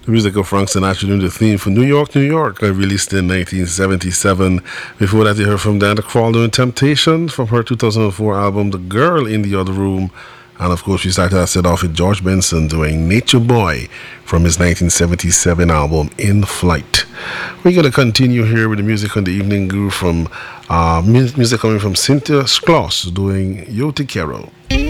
The music of Frank Sinatra doing the theme for New York, New York, released in 1977. Before that, you heard from Diana Krall doing Temptation from her 2004 album The Girl in the Other Room. And of course, we started that set off with George Benson doing Nature Boy from his 1977 album In Flight. We're going to continue here with the music on the evening groove from music coming from Cynthia Skloss doing Yo Te Quiero.